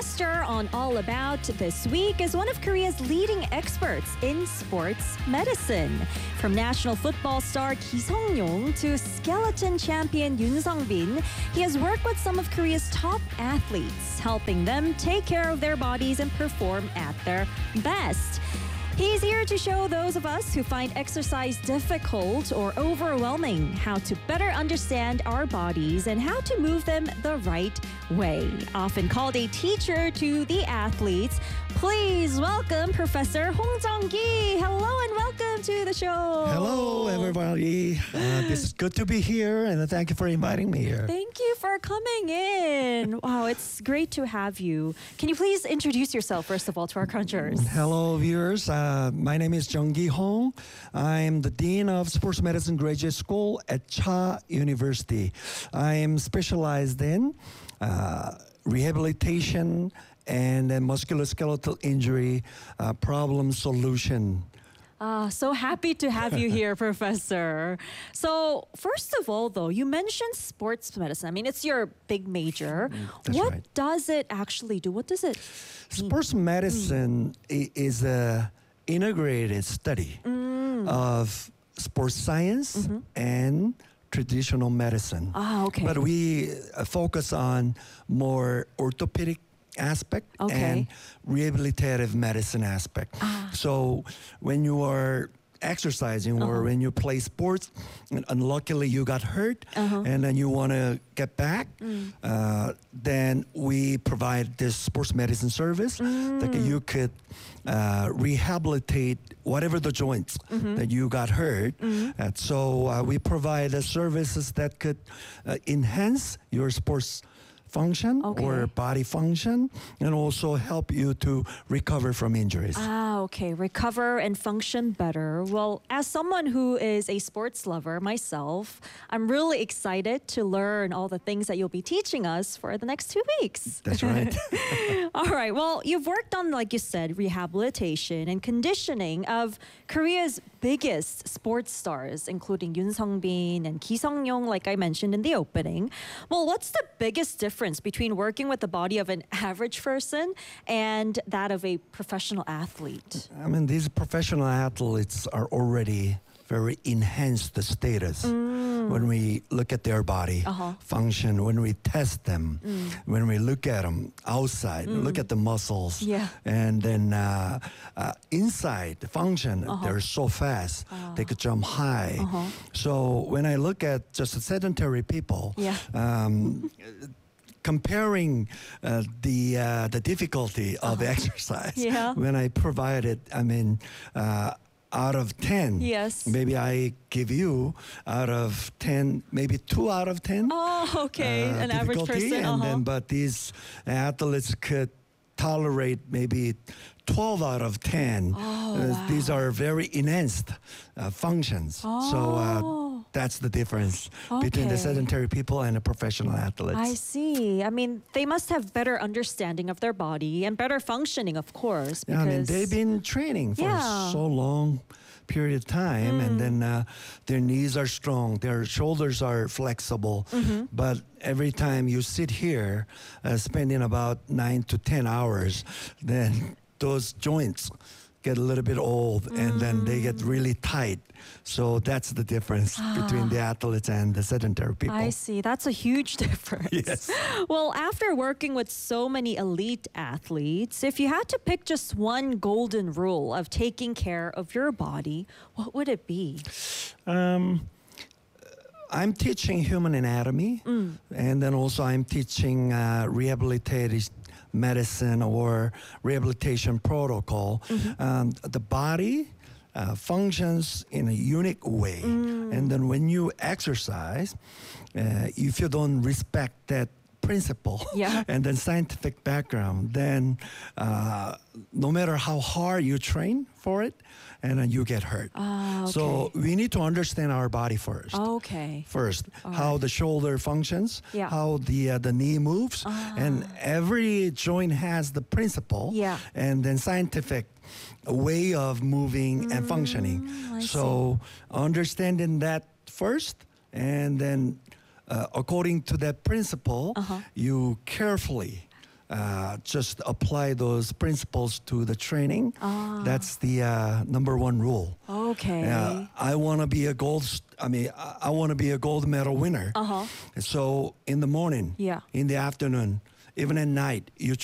Master on All About this week is one of Korea's leading experts in sports medicine. From national football star Ki Sung-yong to skeleton champion Yoon Sung-bin, he has worked with some of Korea's top athletes, helping them take care of their bodies and perform at their best. He's here to show those of us who find exercise difficult or overwhelming how to better understand our bodies and how to move them the right way. Often called a teacher to the athletes, please welcome Professor Hong Jung-gi. Hello and welcome to the show. Hello, everybody. This is good to be here, and thank you for inviting me here. Thank you for coming in. Wow, it's great to have you. Can you please introduce yourself, first of all, to our crunchers? Hello, viewers. My name is Jung-gi Hong. I'm the Dean of Sports Medicine Graduate School at Cha University. I am specialized in rehabilitation and musculoskeletal injury problem solution. So happy to have you here, Professor. So first of all, though, you mentioned sports medicine. I mean, it's your big major. That's what right. does it actually do? What does it mean? Sports medicine is a integrated study of sports science and traditional medicine. Okay. But we focus on more orthopedic aspect and rehabilitative medicine aspect. So when you are exercising or when you play sports and unluckily you got hurt and then you want to get back, then we provide this sports medicine service that you could rehabilitate whatever the joints that you got hurt. And so we provide services that could enhance your sports function or body function and also help you to recover from injuries. Okay. Recover and function better. Well, as someone who is a sports lover myself, I'm really excited to learn all the things that you'll be teaching us for the next 2 weeks. That's right. All right. Well, you've worked on, like you said, rehabilitation and conditioning of Korea's biggest sports stars, including Yoon Sung-bin and Ki Sung-yong, like I mentioned in the opening. Well, what's the biggest difference between working with the body of an average person and that of a professional athlete? I mean, these professional athletes are already very enhanced the status when we look at their body function, when we test them, when we look at them outside, look at the muscles, and then inside the function, they're so fast, they could jump high. So when I look at just sedentary people, comparing the difficulty of exercise, when I provide it, I mean, out of 10, maybe I give you out of 10, maybe 2 out of 10. Oh, okay, an average person. And then, but these athletes could tolerate maybe 12 out of 10. Wow. These are very enhanced functions. So that's the difference between the sedentary people and the professional athletes. I see. I mean, they must have better understanding of their body and better functioning, of course. Yeah, I mean, they've been training for so long period of time, and then their knees are strong, their shoulders are flexible. But every time you sit here, spending about 9 to 10 hours, then those joints get a little bit old and then they get really tight. So that's the difference between the athletes and the sedentary people. I see. That's a huge difference. Yes. Well, after working with so many elite athletes, if you had to pick just one golden rule of taking care of your body, what would it be? I'm teaching human anatomy, and then also I'm teaching rehabilitative medicine or rehabilitation protocol. The body functions in a unique way. And then when you exercise, if you don't respect that principle and then scientific background, then no matter how hard you train for it, and then you get hurt. So we need to understand our body first. First, how the shoulder functions, how the knee moves, and every joint has the principle, and then scientific way of moving and functioning. So understanding that first, and then according to that principle, you carefully just apply those principles to the training. That's the number one rule. Okay. I want to be a I want to be a gold medal winner. So in the morning, Yeah. in the afternoon, even at night, you